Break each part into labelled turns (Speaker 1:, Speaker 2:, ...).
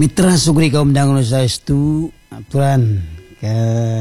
Speaker 1: Mitra sugri kaum dangun saestu aturan ke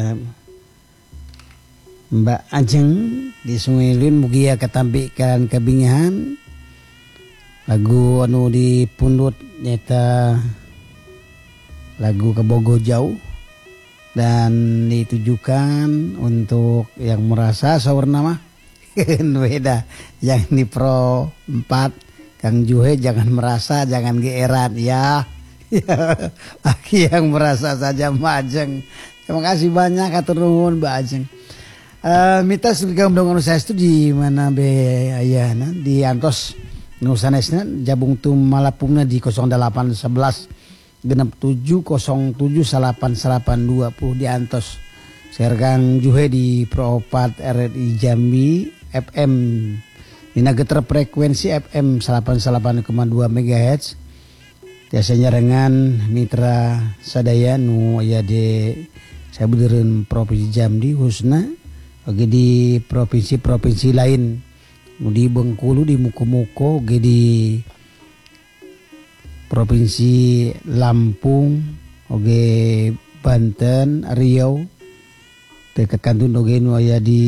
Speaker 1: Mbak Ajeng di Sungai Lun mugia ketampikan kebingahan lagu anu dipundut nyata lagu Kebogo Jauh dan ditujukan untuk yang merasa saur nama beda yang di Pro 4 Kang Juhe jangan merasa jangan geeran ya. Laki yang merasa saja Mbak Ajeng. Terima kasih banyak atur nuhun Mbak Ajeng. Mita surga undang saya itu di mana be ayana di Antos nusanesna jabung tum malapungna di 0811 genep 707088820 di Antos. Sergang Juhe di Pro 4 RRI Jambi FM. Dina geter frekuensi FM 88,2 MHz. Biasanya dengan mitra sadaya nu aya di sabudereun provinsi Jambi khususna oge di provinsi-provinsi lain nu di Bengkulu di Muko-Muko oge di provinsi Lampung oge Banten Riau teu kakantun oge nu aya di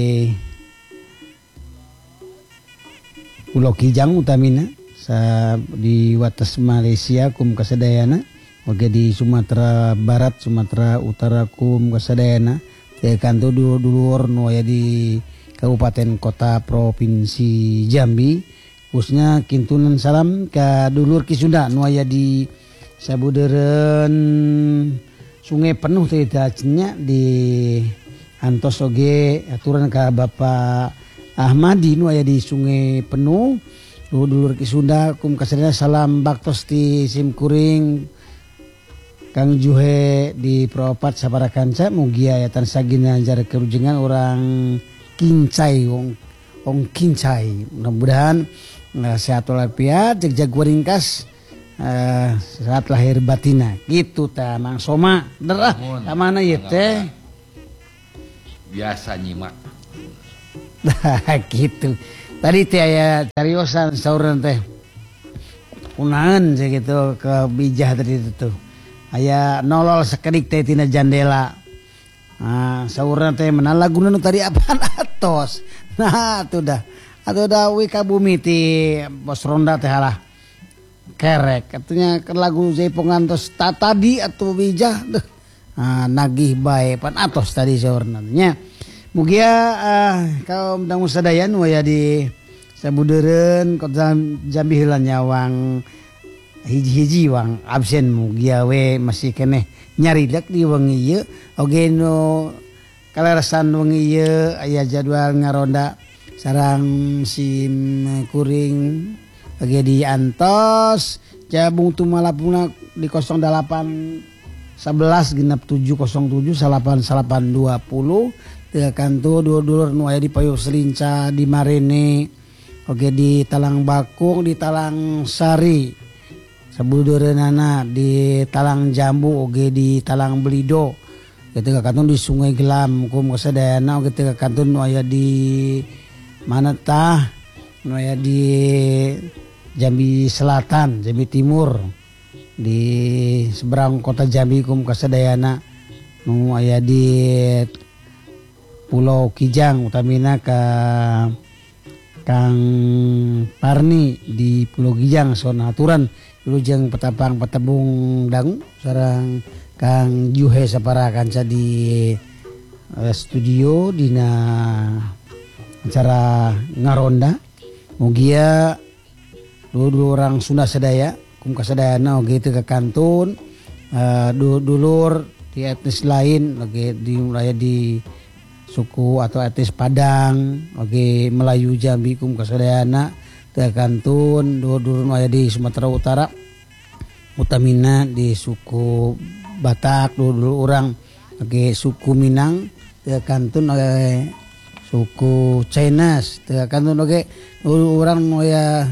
Speaker 1: Pulau Kijang utamina di wates Malaysia kum kasadayana oge di Sumatera Barat Sumatera Utara kum kasadayana teh kanto dulur nu aya di kabupaten kota provinsi Jambi khususnya kintunan salam ka dulur Kisunda nu aya di sabudeureun Sungai Penuh teh nya di Antos oge aturan ka Bapak Ahmadi nu aya di Sungai Penuh dulur Kisunda kum kasadayana salam baktos di Simkuring Kang Juhe di Propat sabara kanca mugia ayatan sagina jar kerujengan orang kincai wong kincai mudah-mudahan sehat walafiat jeg ringkas saat lahir batina gitu tah Mang Soma derah ka mana ieu teh
Speaker 2: biasa nyimak
Speaker 1: gitu. Tadi teh aya cariosan saureun teh. Kunaon sakitu ke bijah tadi itu tuh. Aya nolol sakedik teh tina jandela. Nah, saureun teh meunang laguna nu tadi apaan atos. Nah, atuh dah. Atuh dah we ka bumi ti Bos Ronda teh halah. Kerek atunya ke lagu Jaipongan tos tadi atuh bijah deuh. Nah, nagih bae pan atos tadi saureun nya. Mugia kaum dangu sadaya nu aya di sabudeureun kota Jambi heula nyawang hiji-hiji wang absen mugia we masih keneh nyaridek di wengi ieu oge nu kaleresan wengi ieu aya jadwal ngaronda sareng sim kuring oge di Antos jabung tumalapuna di 08 11 genep 707 8820 teu kantu dulur-dulur nu aya di Payung Selinca di Marene oge di Talang Bakung di Talang Sari sabudeureunana di Talang Jambu oge di Talang Belido teu kakantun di Sungai Gelam kum kasadayana oge teu kakantun nu aya di mana tah nu aya di Jambi Selatan Jambi Timur di seberang kota Jambi kum kasadayana nu aya di Pulau Kijang utamina ka Kang Parni di Pulau Kijang sona aturan wilujeng petapang petebung dangu sareng Kang Juhe sapara kanca di studio dina acara ngaronda mugia dulur orang Sunda sadaya kum kasadayana oge teu kakantun dulur di etnis lain oge di mulai di suku atau etnis Padang oge Melayu Jambi kum kasadayana teu kantun dulur aya di Sumatera Utara utamina di suku Batak dulur urang oge suku Minang teu kantun oge suku Chinese teu kantun oge dulur urang aya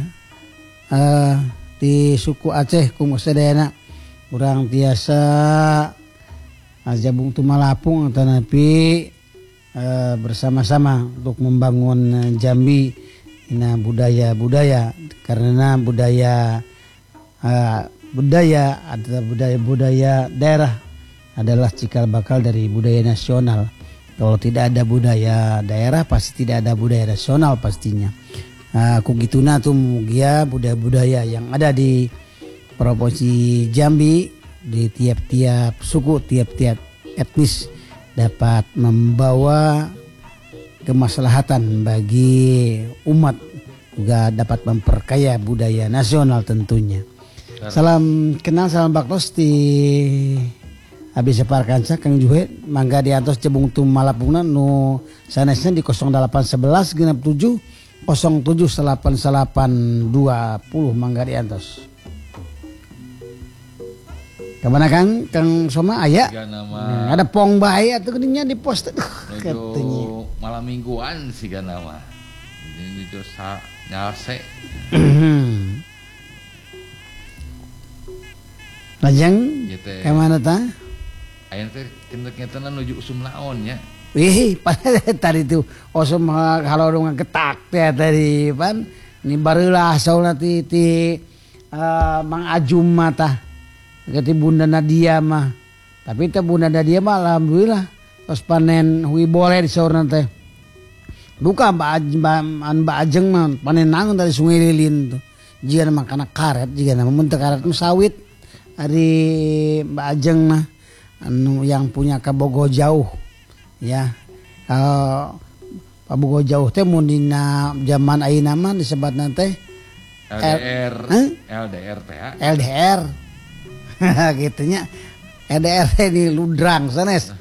Speaker 1: di suku Aceh kum kasadayana urang tiasa jabung tumalapung tanapi bersama-sama untuk membangun Jambi ina budaya-budaya karena budaya budaya atau budaya-budaya daerah adalah cikal bakal dari budaya nasional. Kalau tidak ada budaya daerah pasti tidak ada budaya nasional pastinya. Aku gitu tuh mugia budaya-budaya yang ada di Provinsi Jambi, di tiap-tiap suku, tiap-tiap etnis dapat membawa kemaslahatan bagi umat, juga dapat memperkaya budaya nasional tentunya. Salam kenal, salam baktos di Abis separkansa Kang Juhe mangga diantos Cebung Tum Malapungna nu sanesna di 0811 genep 7 078820 mangga diantos. Kemana Kang? Kang Soma aya? Ada pong bae atuh geuning di post
Speaker 2: katanya. Malam mingguan sih kan nama. Ini dosa nyase.
Speaker 1: Lajeng kemana ta?
Speaker 2: Ayeuna teh kentek-kentenan nuju usum naon nya.
Speaker 1: Wih, tadi itu osum halorong getak teh tadi pan. Ini barulah sauna ti Mang Ajum mah tah. Gati Bunda Nadia mah. Tapi teh Bunda Nadia mah alhamdulillah tos panen hui boleh di saurna teh. Duka Mbak Ajeng mah panen naon dari Sungai Lilin tuh. Jigana makana karet, jigana mun teu karet mah sawit. Ari Mbak Ajeng mah anu yang punya kabogo jauh ya. Kalau kabogo jauh teh mun dina zaman ayeuna mah disebutna teh
Speaker 2: LDR. LDR teh.
Speaker 1: LDR. Gitunya. LDR ini ludrang sanes.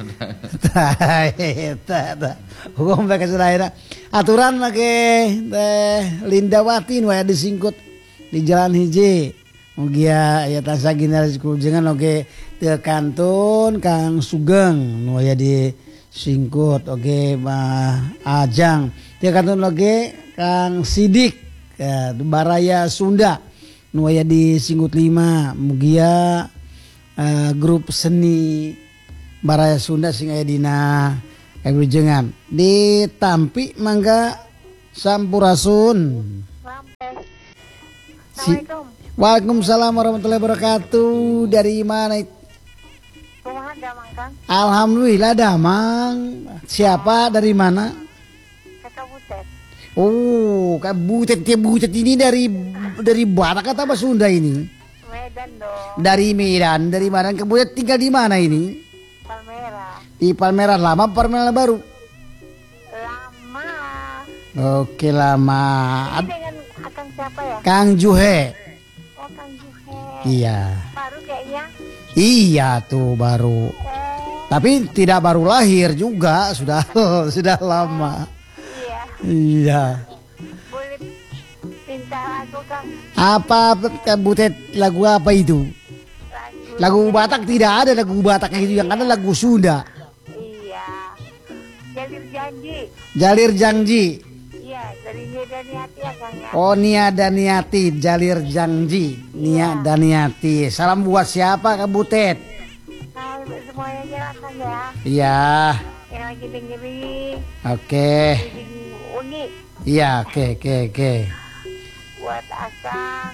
Speaker 1: Tah. Hukum baka sadayana. Aturan make teh Lindawati nu aya disingkut di jalan hiji. Mugia ya tansah generasi kulujengan oge teu kantun Kang Sugeng nu aya di singkut oge mah Ajang. Teu kantun oge Kang Sidik ya, Baraya Sunda nu aya di singkut 5. Mugia grup seni Baraya Sunda sing aya dina kulujengan di Tampi mangga sampurasun. Assalamualaikum. Waalaikumsalam warahmatullahi wabarakatuh. Dari mana?
Speaker 3: Kumaha Damang Kang?
Speaker 1: Alhamdulillah Damang. Siapa dari mana?
Speaker 3: Kakak Butet.
Speaker 1: Oh, Kak Butet. Butet ini dari Batak atau apa Sunda ini?
Speaker 3: Medan dong.
Speaker 1: Dari Medan. Dari mana? Kak Butet tinggal di mana ini?
Speaker 3: Palmera.
Speaker 1: Di Palmera. Lama apa Palmera baru?
Speaker 3: Lama.
Speaker 1: Oke lama.
Speaker 3: Ini dengan akang siapa ya?
Speaker 1: Kang Juhe.
Speaker 3: Kang Juhe.
Speaker 1: Iya.
Speaker 3: Baru kayaknya.
Speaker 1: Iya tuh baru. Tapi tidak baru lahir juga, sudah lama.
Speaker 3: Iya.
Speaker 1: Iya.
Speaker 3: Boleh minta lagu Kang?
Speaker 1: Apa Butet lagu apa itu? Lagu Batak tidak ada lagu Batak itu, yang ada lagu Sunda.
Speaker 3: Iya. Jalir janji.
Speaker 1: Jalir janji.
Speaker 3: Iya, dari Nia Daniati ya Kang ya.
Speaker 1: Oh Nia Daniati, Jalir janji. Nia Daniati. Salam buat siapa Kak Butet?
Speaker 3: Nah, semuanya aja Kang ya.
Speaker 1: Iya.
Speaker 3: Yang lagi dengerin.
Speaker 1: Oke.
Speaker 3: Uni.
Speaker 1: Iya, oke.
Speaker 3: Buat Akang.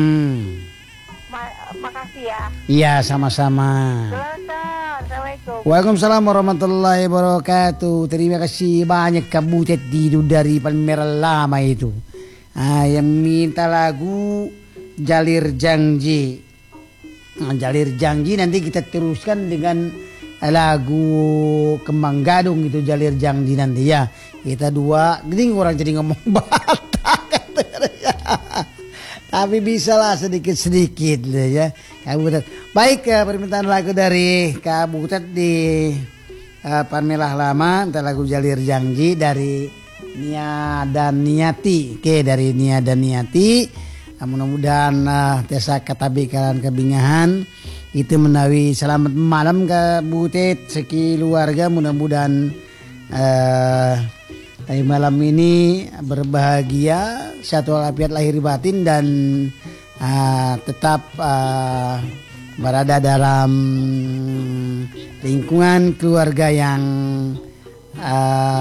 Speaker 3: Makasih ya.
Speaker 1: Iya, sama-sama.
Speaker 3: Assalamualaikum.
Speaker 1: Waalaikumsalam warahmatullahi wabarakatuh. Terima kasih banyak Kak Butet dari Palmera Lama itu. Yang minta lagu Jalir Janji. Jalir Janji nanti kita teruskan dengan lagu Kembang Gadung itu Jalir Janji nanti ya. Kita dua, gini orang jadi ngomong Batak. Tapi bisalah sedikit-sedikit ya. Kak Butet. Baik permintaan lagu dari Kak Butet di Palmera Lama, lagu Jalir Janji dari Nia dan Niati. Oke, dari Nia dan Niati. Mudah-mudahan tiasa katabi kalian kebingahan. Itu menawi selamat malam Kak Butet seki keluarga, mudah-mudahan hari malam ini berbahagia, sehat walafiat lahir batin dan tetap berada dalam lingkungan keluarga yang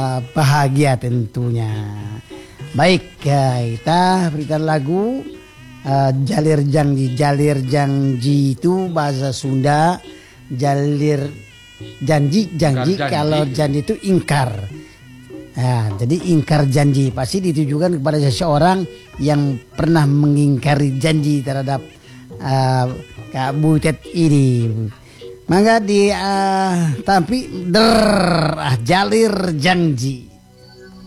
Speaker 1: bahagia tentunya. Baik, kita berikan lagu jalir janji. Jalir janji itu bahasa Sunda. Jalir janji.
Speaker 2: Janji.
Speaker 1: Kalau janji itu ingkar. Nah, jadi ingkar janji pasti ditujukan kepada seseorang yang pernah mengingkari janji terhadap Kak Butet ini. Maka tapi jalir janji.